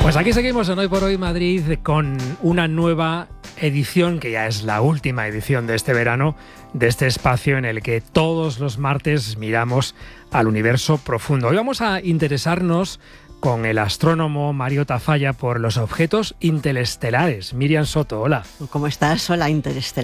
Pues aquí seguimos en Hoy por Hoy Madrid con una nueva edición, que ya es la última edición de este verano, de este espacio en el que todos los martes miramos al universo profundo. Hoy vamos a interesarnos con el astrónomo Mario Tafalla por los objetos interestelares. Miriam Soto, hola. ¿Cómo estás? Hola, Interestelar.